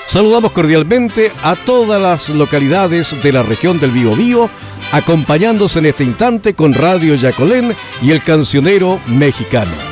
Saludamos cordialmente a todas las localidades de la región del Biobío, acompañándose en este instante con Radio Yacolén y el cancionero mexicano.